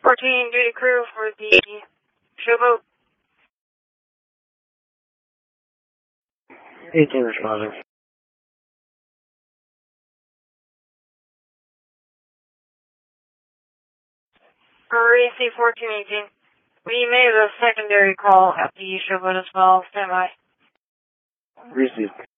14 duty crew for the showboat. 18 responding. RAC 1418. We made a secondary call at the showboat as well. Stand by. Received.